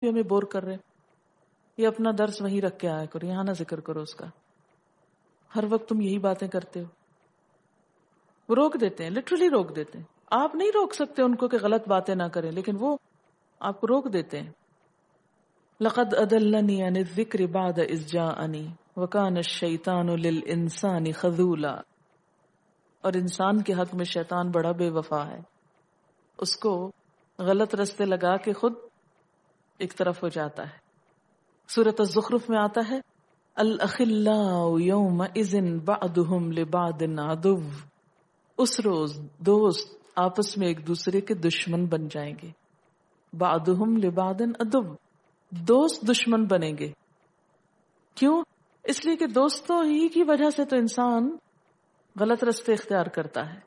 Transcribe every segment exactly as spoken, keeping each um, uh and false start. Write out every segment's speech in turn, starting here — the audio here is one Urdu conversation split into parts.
ہمیں بور کر رہے ہیں، یہ اپنا درس وہیں رکھ کے آیا کرو، یہاں نہ ذکر کرو اس کا، ہر وقت تم یہی باتیں کرتے ہو. وہ روک دیتے ہیں، لٹرلی روک دیتے ہیں. آپ نہیں روک سکتے ان کو کہ غلط باتیں نہ کریں، لیکن وہ آپ کو روک دیتے ہیں. لقد اضلنی عن الذکر بعد اذ جاءنی وکان الشیطان للانسان خذولا. اور انسان کے حق میں شیطان بڑا بے وفا ہے، اس کو غلط رستے لگا کے خود ایک طرف ہو جاتا ہے. سورۃ الزخرف میں آتا ہے الاخلاء یومئذ بعضهم لبعض عدو. اس روز دوست آپس میں ایک دوسرے کے دشمن بن جائیں گے. بعضهم لبعض عدو، دوست دشمن بنیں گے. کیوں؟ اس لیے کہ دوستوں ہی کی وجہ سے تو انسان غلط رستے اختیار کرتا ہے.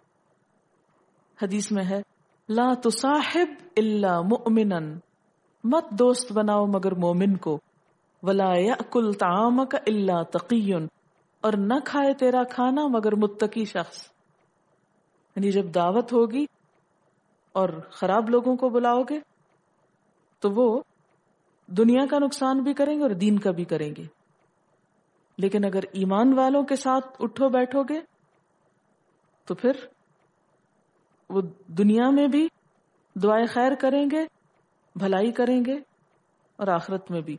حدیث میں ہے لا تصاحب الا مؤمنا، مت دوست بناؤ مگر مومن کو. ولا یأکل طعامک الا تقی، اور نہ کھائے تیرا کھانا مگر متقی شخص. یعنی جب دعوت ہوگی اور خراب لوگوں کو بلاؤ گے تو وہ دنیا کا نقصان بھی کریں گے اور دین کا بھی کریں گے. لیکن اگر ایمان والوں کے ساتھ اٹھو بیٹھو گے تو پھر وہ دنیا میں بھی دعائے خیر کریں گے، بھلائی کریں گے، اور آخرت میں بھی.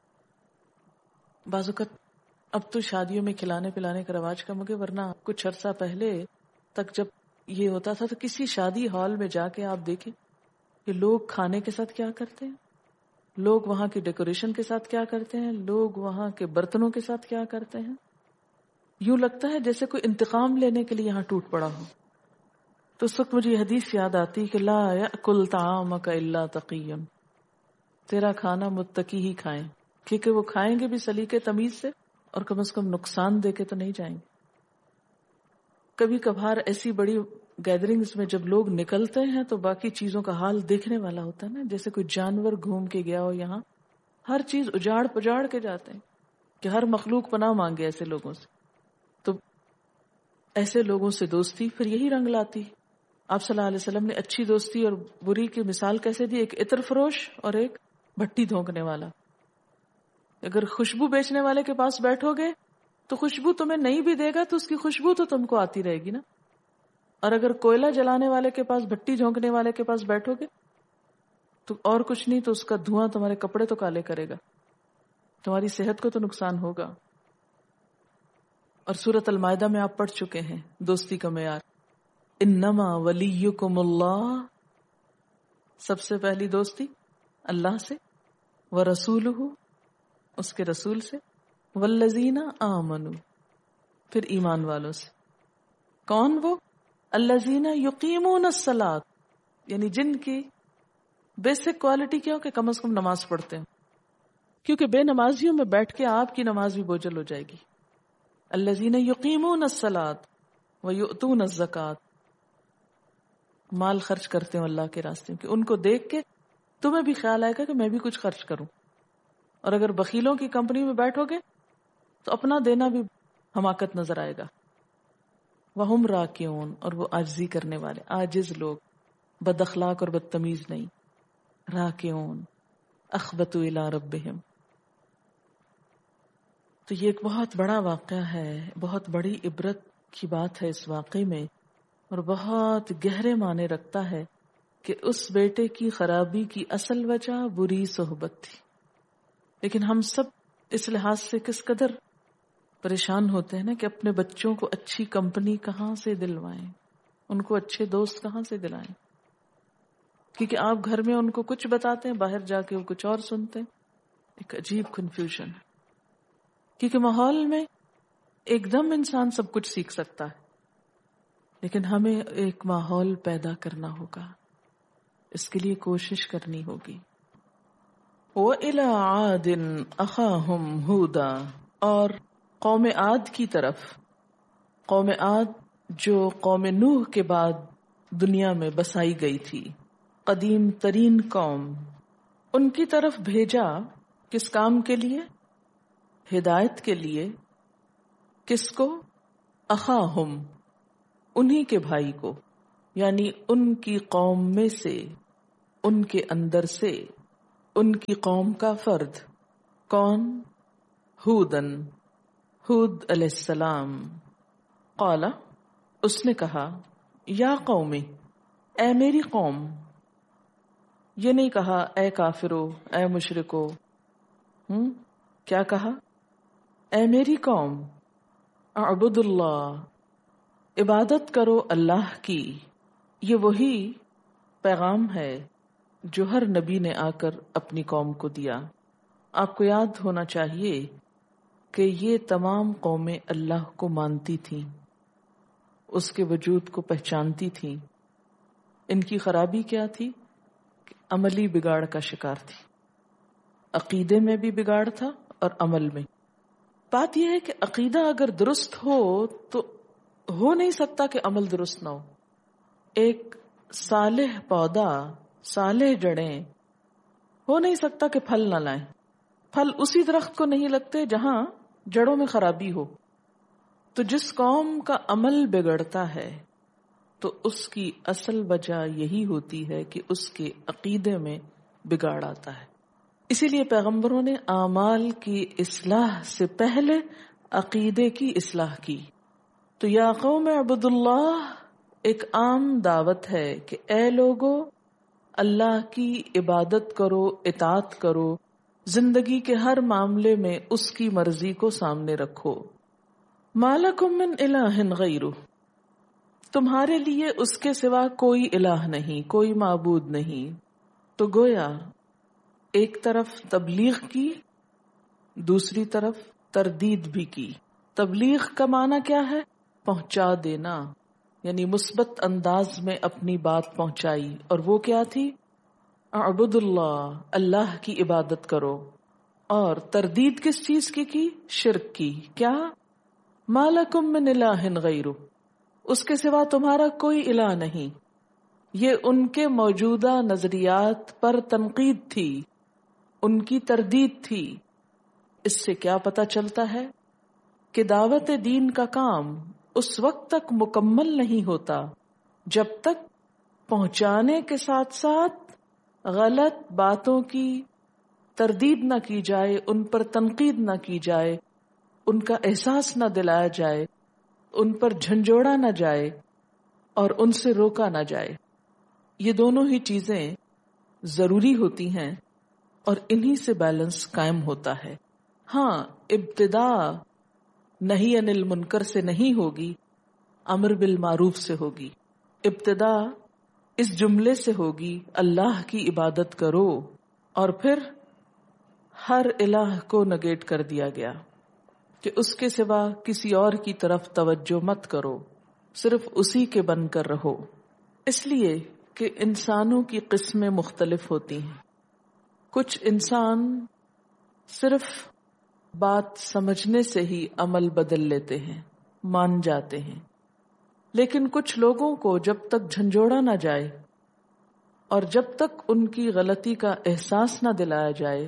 بعض اوقات اب تو شادیوں میں کھلانے پلانے کا رواج کم ہو گیا، ورنہ کچھ عرصہ پہلے تک جب یہ ہوتا تھا تو کسی شادی ہال میں جا کے آپ دیکھیں کہ لوگ کھانے کے ساتھ کیا کرتے ہیں، لوگ وہاں کی ڈیکوریشن کے ساتھ کیا کرتے ہیں، لوگ وہاں کے برتنوں کے ساتھ کیا کرتے ہیں. یوں لگتا ہے جیسے کوئی انتقام لینے کے لیے یہاں ٹوٹ پڑا ہو. تو اس وقت مجھے یہ حدیث یاد آتی کہ لا یأکل طعامک الا تقی، تیرا کھانا متقی ہی کھائیں، کیونکہ وہ کھائیں گے بھی سلیقے تمیز سے اور کم از کم نقصان دے کے تو نہیں جائیں گے. کبھی کبھار ایسی بڑی گیدرنگز میں جب لوگ نکلتے ہیں تو باقی چیزوں کا حال دیکھنے والا ہوتا ہے نا، جیسے کوئی جانور گھوم کے گیا ہو، یہاں ہر چیز اجاڑ پجاڑ کے جاتے ہیں کہ ہر مخلوق پناہ مانگے ایسے لوگوں سے. تو ایسے لوگوں سے دوستی پھر یہی رنگ لاتی. آپ صلی اللہ علیہ وسلم نے اچھی دوستی اور بری کی مثال کیسے دی؟ ایک عطر فروش اور ایک بھٹی دھونکنے والا. اگر خوشبو بیچنے والے کے پاس بیٹھو گے تو خوشبو تمہیں نہیں بھی دے گا تو اس کی خوشبو تو تم کو آتی رہے گی نا. اور اگر کوئلہ جلانے والے کے پاس، بھٹی جھونکنے والے کے پاس بیٹھو گے تو اور کچھ نہیں تو اس کا دھواں تمہارے کپڑے تو کالے کرے گا، تمہاری صحت کو تو نقصان ہوگا. اور سورۃ المائدہ میں آپ پڑھ چکے ہیں دوستی کا معیار، انما ولیکم اللہ، سب سے پہلی دوستی اللہ سے، ورسولہ، اس کے رسول سے، والذین آمنوا، پھر ایمان والوں سے. کون وہ؟ الذین یقیمون الصلاۃ، یعنی جن کی بیسک کوالٹی کیا ہو کہ کم از کم نماز پڑھتے ہیں، کیونکہ بے نمازیوں میں بیٹھ کے آپ کی نماز بھی بوجھل ہو جائے گی. الذین یقیمون الصلاۃ ویؤتون الزکاۃ، مال خرچ کرتے ہوں اللہ کے راستے میں کہ ان کو دیکھ کے تمہیں بھی خیال آئے گا کہ میں بھی کچھ خرچ کروں. اور اگر بخیلوں کی کمپنی میں بیٹھو گے تو اپنا دینا بھی حماقت نظر آئے گا. وہم راکعون، اور وہ عاجزی کرنے والے، عاجز لوگ، بد اخلاق اور بدتمیز نہیں. راکعون اخبتوا الی ربہم. تو یہ ایک بہت بڑا واقعہ ہے، بہت بڑی عبرت کی بات ہے اس واقعے میں، اور بہت گہرے معنی رکھتا ہے کہ اس بیٹے کی خرابی کی اصل وجہ بری صحبت تھی. لیکن ہم سب اس لحاظ سے کس قدر پریشان ہوتے ہیں نا کہ اپنے بچوں کو اچھی کمپنی کہاں سے دلوائیں، ان کو اچھے دوست کہاں سے دلائیں. کیونکہ آپ گھر میں ان کو کچھ بتاتے ہیں، باہر جا کے وہ کچھ اور سنتے ہیں. ایک عجیب کنفیوژن ہے، کیونکہ ماحول میں ایک دم انسان سب کچھ سیکھ سکتا ہے، لیکن ہمیں ایک ماحول پیدا کرنا ہوگا، اس کے لیے کوشش کرنی ہوگی. وَإِلَىٰ عَادٍ أَخَاهُمْ هُودًا، اور قوم عاد کی طرف، قوم عاد جو قوم نوح کے بعد دنیا میں بسائی گئی تھی، قدیم ترین قوم، ان کی طرف بھیجا. کس کام کے لیے؟ ہدایت کے لیے. کس کو؟ اخاہم، انہی کے بھائی کو، یعنی ان کی قوم میں سے، ان کے اندر سے، ان کی قوم کا فرد. کون؟ ہودن، ہود علیہ السلام. قال، اس نے کہا، یا قومی، اے میری قوم. یہ نہیں کہا اے کافرو، اے مشرکو. ہم کیا کہا؟ اے میری قوم، اعبد اللہ، عبادت کرو اللہ کی. یہ وہی پیغام ہے جو ہر نبی نے آ کر اپنی قوم کو دیا. آپ کو یاد ہونا چاہیے کہ یہ تمام قومیں اللہ کو مانتی تھیں، اس کے وجود کو پہچانتی تھیں. ان کی خرابی کیا تھی؟ کہ عملی بگاڑ کا شکار تھی. عقیدے میں بھی بگاڑ تھا اور عمل میں. بات یہ ہے کہ عقیدہ اگر درست ہو تو ہو نہیں سکتا کہ عمل درست نہ ہو. ایک صالح پودا، صالح جڑیں، ہو نہیں سکتا کہ پھل نہ لائیں. پھل اسی درخت کو نہیں لگتے جہاں جڑوں میں خرابی ہو. تو جس قوم کا عمل بگڑتا ہے تو اس کی اصل وجہ یہی ہوتی ہے کہ اس کے عقیدے میں بگاڑ آتا ہے. اسی لیے پیغمبروں نے اعمال کی اصلاح سے پہلے عقیدے کی اصلاح کی. تو یا قوم اعبد اللہ ایک عام دعوت ہے کہ اے لوگو اللہ کی عبادت کرو، اطاعت کرو، زندگی کے ہر معاملے میں اس کی مرضی کو سامنے رکھو. ما لکم من الہ غیرہ، تمہارے لیے اس کے سوا کوئی الہ نہیں، کوئی معبود نہیں. تو گویا ایک طرف تبلیغ کی، دوسری طرف تردید بھی کی. تبلیغ کا معنی کیا ہے؟ پہنچا دینا، یعنی مثبت انداز میں اپنی بات پہنچائی. اور وہ کیا تھی؟ اعبد اللہ، اللہ کی عبادت کرو. اور تردید کس چیز کی کی؟ شرک کی. کیا؟ ما لکم من الہ غیرہ، اس کے سوا تمہارا کوئی الہ نہیں. یہ ان کے موجودہ نظریات پر تنقید تھی، ان کی تردید تھی. اس سے کیا پتہ چلتا ہے کہ دعوت دین کا کام اس وقت تک مکمل نہیں ہوتا جب تک پہنچانے کے ساتھ ساتھ غلط باتوں کی تردید نہ کی جائے، ان پر تنقید نہ کی جائے، ان کا احساس نہ دلایا جائے، ان پر جھنجھوڑا نہ جائے اور ان سے روکا نہ جائے. یہ دونوں ہی چیزیں ضروری ہوتی ہیں اور انہی سے بیلنس قائم ہوتا ہے. ہاں، ابتدا نہی عن المنکر سے نہیں ہوگی، امر بالمعروف سے ہوگی. ابتدا اس جملے سے ہوگی اللہ کی عبادت کرو، اور پھر ہر الہ کو نگیٹ کر دیا گیا کہ اس کے سوا کسی اور کی طرف توجہ مت کرو، صرف اسی کے بن کر رہو. اس لیے کہ انسانوں کی قسمیں مختلف ہوتی ہیں. کچھ انسان صرف بات سمجھنے سے ہی عمل بدل لیتے ہیں، مان جاتے ہیں. لیکن کچھ لوگوں کو جب تک جھنجھوڑا نہ جائے اور جب تک ان کی غلطی کا احساس نہ دلایا جائے،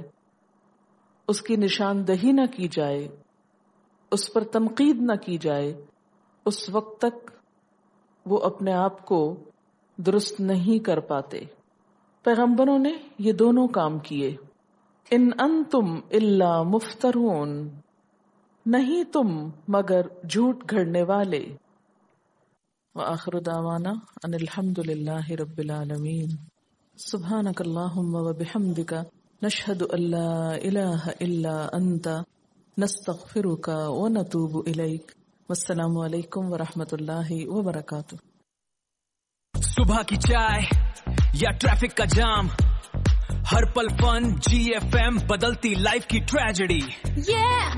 اس کی نشاندہی نہ کی جائے، اس پر تنقید نہ کی جائے، اس وقت تک وہ اپنے آپ کو درست نہیں کر پاتے. پیغمبروں نے یہ دونوں کام کیے. ان انتم الا مفترون، نہیں تم مگر جھوٹ گھڑنے والے. وآخر دعوانا ان الحمد للہ رب العالمین. سبحانک اللہم وبحمدک، نشہد ان لا الہ الا انت، نستغفرک ونتوب الیک. والسلام علیکم ورحمۃ اللہ وبرکاتہ. صبح کی چائے یا ٹریفک کا جام، ہر پل فن، جی ایف ایم بدلتی لائف کی ٹریجڈی. Yeah.